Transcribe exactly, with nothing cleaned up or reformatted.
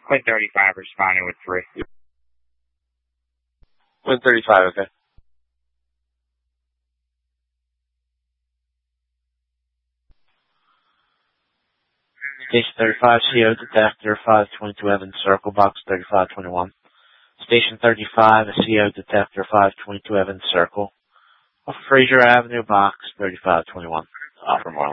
Quinn thirty-five responding with three. Quinn thirty-five, okay. Station thirty-five, C O detector five twenty-two Evans Circle, box thirty-five twenty-one. Station thirty-five, C O detector five twenty-two Evans Circle, off Fraser Avenue, box thirty-five twenty-one. Offer more.